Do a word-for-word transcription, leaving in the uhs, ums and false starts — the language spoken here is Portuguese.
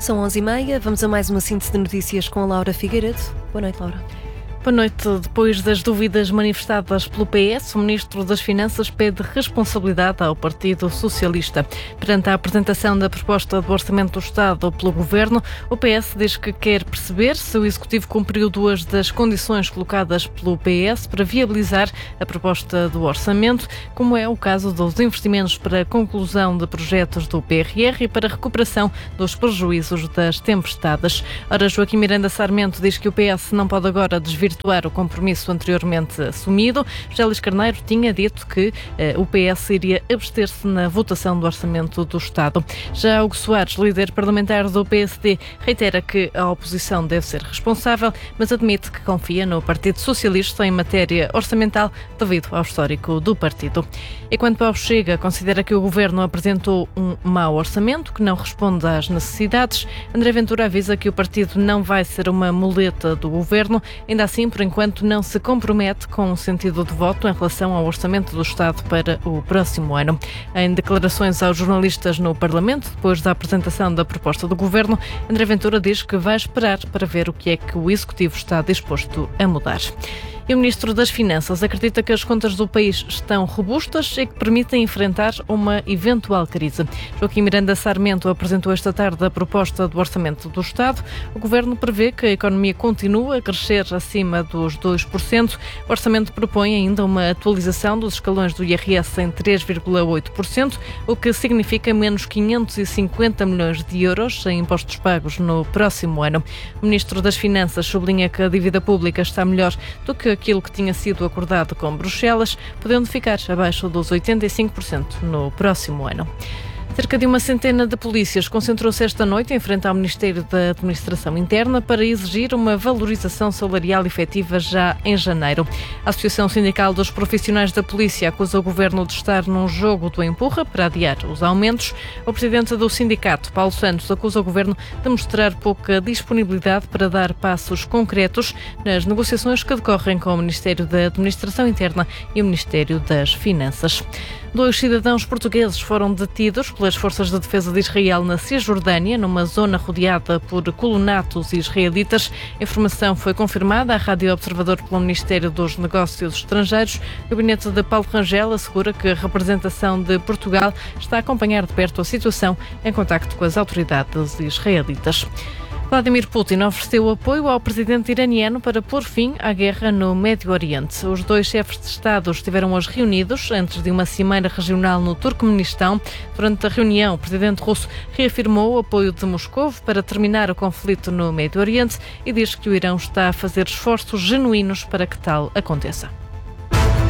São onze e meia, vamos a mais uma síntese de notícias com a Laura Figueiredo. Boa noite, Laura. Boa noite. Depois das dúvidas manifestadas pelo P S, o Ministro das Finanças pede responsabilidade ao Partido Socialista. Perante a apresentação da proposta do Orçamento do Estado pelo Governo, o P S diz que quer perceber se o Executivo cumpriu duas das condições colocadas pelo P S para viabilizar a proposta do Orçamento, como é o caso dos investimentos para a conclusão de projetos do P R R e para a recuperação dos prejuízos das tempestades. Ora, Joaquim Miranda Sarmento diz que o P S não pode agora desvirtuar o compromisso anteriormente assumido. José Luís Carneiro tinha dito que eh, o P S iria abster-se na votação do Orçamento do Estado. Já Hugo Soares, líder parlamentar do P S D, reitera que a oposição deve ser responsável, mas admite que confia no Partido Socialista em matéria orçamental devido ao histórico do partido. E quanto ao Chega, considera que o Governo apresentou um mau orçamento que não responde às necessidades. André Ventura avisa que o partido não vai ser uma muleta do Governo, ainda assim, por enquanto, não se compromete com o sentido de voto em relação ao Orçamento do Estado para o próximo ano. Em declarações aos jornalistas no Parlamento, depois da apresentação da proposta do Governo, André Ventura diz que vai esperar para ver o que é que o Executivo está disposto a mudar. E o Ministro das Finanças acredita que as contas do país estão robustas e que permitem enfrentar uma eventual crise. Joaquim Miranda Sarmento apresentou esta tarde a proposta do Orçamento do Estado. O Governo prevê que a economia continue a crescer acima dos dois por cento. O Orçamento propõe ainda uma atualização dos escalões do I R S em três vírgula oito por cento, o que significa menos quinhentos e cinquenta milhões de euros em impostos pagos no próximo ano. O Ministro das Finanças sublinha que a dívida pública está melhor do que aquilo que tinha sido acordado com Bruxelas, podendo ficar abaixo dos oitenta e cinco por cento no próximo ano. Cerca de uma centena de polícias concentrou-se esta noite em frente ao Ministério da Administração Interna para exigir uma valorização salarial efetiva já em janeiro. A Associação Sindical dos Profissionais da Polícia acusa o Governo de estar num jogo do empurra para adiar os aumentos. O presidente do sindicato, Paulo Santos, acusa o Governo de mostrar pouca disponibilidade para dar passos concretos nas negociações que decorrem com o Ministério da Administração Interna e o Ministério das Finanças. Dois cidadãos portugueses foram detidos pelas Forças de Defesa de Israel na Cisjordânia, numa zona rodeada por colonatos israelitas. A informação foi confirmada à Rádio Observador pelo Ministério dos Negócios Estrangeiros. O gabinete de Paulo Rangel assegura que a representação de Portugal está a acompanhar de perto a situação em contacto com as autoridades israelitas. Vladimir Putin ofereceu apoio ao presidente iraniano para pôr fim à guerra no Médio Oriente. Os dois chefes de Estado estiveram hoje reunidos antes de uma cimeira regional no Turcomenistão. Durante a reunião, o presidente russo reafirmou o apoio de Moscou para terminar o conflito no Médio Oriente e diz que o Irão está a fazer esforços genuínos para que tal aconteça.